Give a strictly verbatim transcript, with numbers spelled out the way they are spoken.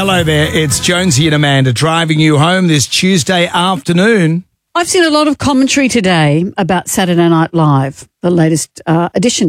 Hello there, it's Jonesy and Amanda driving you home this Tuesday afternoon. I've seen a lot of commentary today about Saturday Night Live, the latest uh, edition